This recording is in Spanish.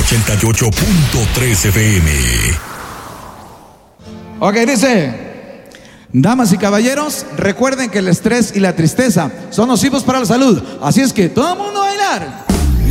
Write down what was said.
88.3 FM. Ok, dice: damas y caballeros, recuerden que el estrés y la tristeza son nocivos para la salud. Así es que todo el mundo a bailar.